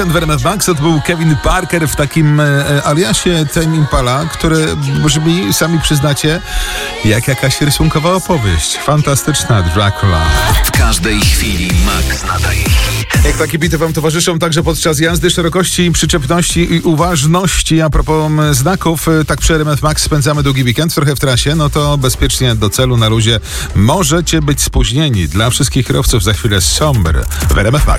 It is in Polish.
W RMF Max to był Kevin Parker w takim aliasie Tame Impala, który brzmi, sami przyznacie, jak jakaś rysunkowa opowieść. Fantastyczna Dracula. W każdej chwili Max nadaje hit. Jak takie bity wam towarzyszą także podczas jazdy, szerokości, przyczepności i uważności. A propos znaków, tak przy RMF Max spędzamy długi weekend, trochę w trasie, no to bezpiecznie do celu na luzie. Możecie być spóźnieni. Dla wszystkich kierowców za chwilę Somber w RMF Max.